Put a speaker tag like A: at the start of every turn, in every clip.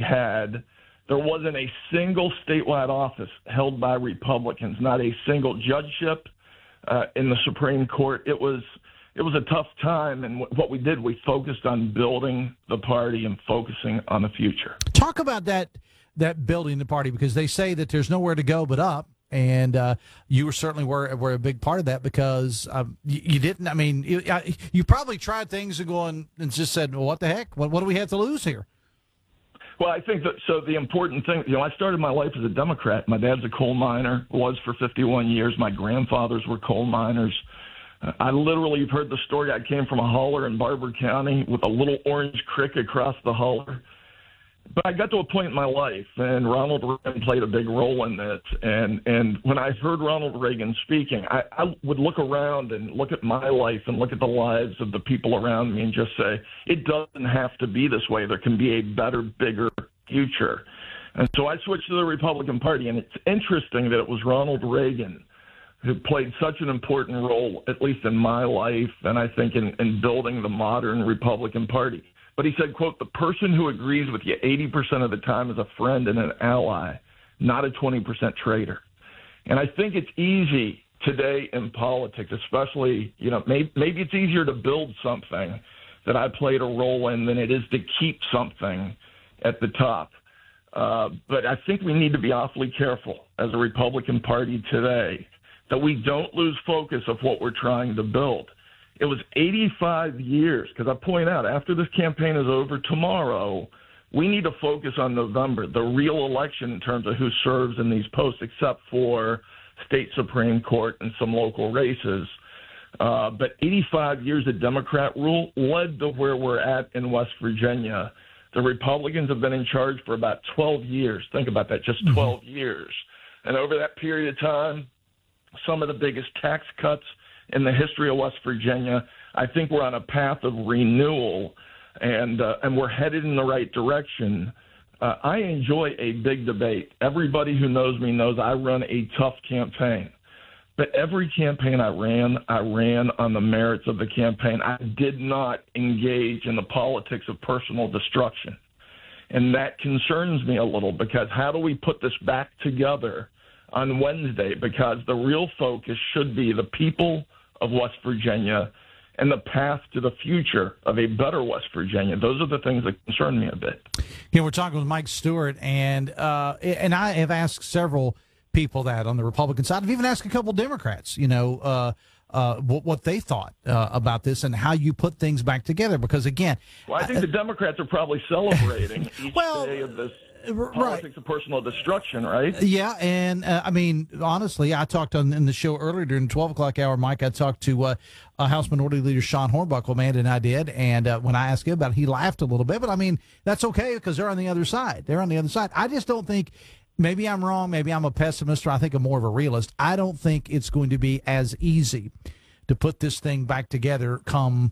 A: had, there wasn't a single statewide office held by Republicans, not a single judgeship in the Supreme Court. It was a tough time, and what we did, we focused on building the party and focusing on the future.
B: Talk about that building the party, because they say that there's nowhere to go but up, and you certainly were a big part of that, because you didn't. I mean, you probably tried things and just said, well, what the heck? What do we have to lose here?
A: Well, I think that, so the important thing, I started my life as a Democrat. My dad's a coal miner, was for 51 years. My grandfathers were coal miners. I literally, you've heard the story. I came from a holler in Barber County with a little orange crick across the holler. But I got to a point in my life, and Ronald Reagan played a big role in it. And when I heard Ronald Reagan speaking, I would look around and look at my life and look at the lives of the people around me and just say, it doesn't have to be this way. There can be a better, bigger future. And so I switched to the Republican Party, and it's interesting that it was Ronald Reagan who played such an important role, at least in my life, and I think in building the modern Republican Party. But he said, quote, the person who agrees with you 80% of the time is a friend and an ally, not a 20% traitor. And I think it's easy today in politics, especially, maybe it's easier to build something that I played a role in than it is to keep something at the top. But I think we need to be awfully careful as a Republican Party today that we don't lose focus of what we're trying to build. It was 85 years, because I point out, after this campaign is over tomorrow, we need to focus on November, the real election in terms of who serves in these posts, except for state Supreme Court and some local races. But 85 years of Democrat rule led to where we're at in West Virginia. The Republicans have been in charge for about 12 years. Think about that, just 12 years. And over that period of time, some of the biggest tax cuts in the history of West Virginia. I think we're on a path of renewal, and we're headed in the right direction. I enjoy a big debate. Everybody who knows me knows I run a tough campaign. But every campaign I ran on the merits of the campaign. I did not engage in the politics of personal destruction. And that concerns me a little, because how do we put this back together on Wednesday? Because the real focus should be the people of West Virginia and the path to the future of a better West Virginia. Those are the things that concern me a bit.
B: We're talking with Mike Stewart, and I have asked several people that on the Republican side. I've even asked a couple Democrats, what they thought about this and how you put things back together. Because, again...
A: Well, I think the Democrats are probably celebrating each day of this politics of personal destruction, right?
B: Yeah, and honestly, I talked in the show earlier during the 12 o'clock hour, Mike. I talked to House Minority Leader Sean Hornbuckle, Amanda and I did, and when I asked him about it, he laughed a little bit. But that's okay, because they're on the other side. I just don't think. Maybe I'm wrong. Maybe I'm a pessimist, or I think I'm more of a realist. I don't think it's going to be as easy to put this thing back together come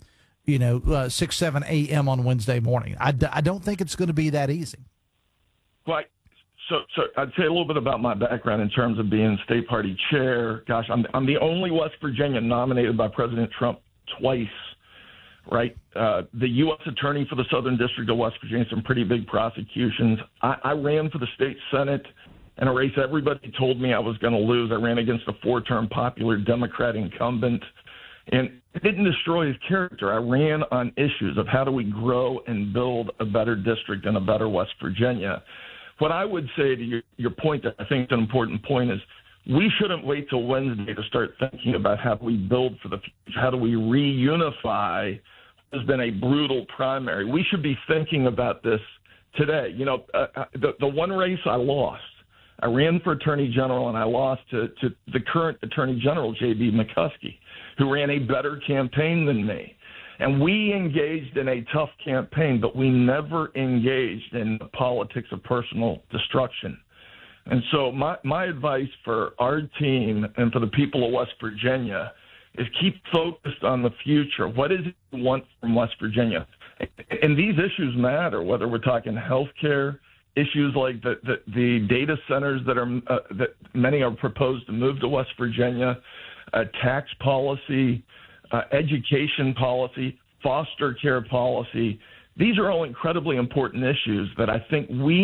B: 6, 7 a.m. on Wednesday morning. I don't think it's going to be that easy.
A: Right. So I'd say a little bit about my background in terms of being state party chair. Gosh, I'm the only West Virginian nominated by President Trump twice, right? The U.S. attorney for the Southern District of West Virginia, some pretty big prosecutions. I ran for the state Senate in a race everybody told me I was going to lose. I ran against a 4-term popular Democrat incumbent, and it didn't destroy his character. I ran on issues of how do we grow and build a better district and a better West Virginia. What I would say to your point that I think is an important point is we shouldn't wait till Wednesday to start thinking about how do we build for the future, how do we reunify what has been a brutal primary. We should be thinking about this today. The one race I lost, I ran for Attorney General, and I lost to the current Attorney General, J.B. McCuskey, who ran a better campaign than me. And we engaged in a tough campaign, but we never engaged in the politics of personal destruction. And so my advice for our team and for the people of West Virginia is keep focused on the future. What is it you want from West Virginia? And these issues matter, whether we're talking health care, issues like the data centers that many are proposed to move to West Virginia, tax policy, education policy, foster care policy. These are all incredibly important issues that I think we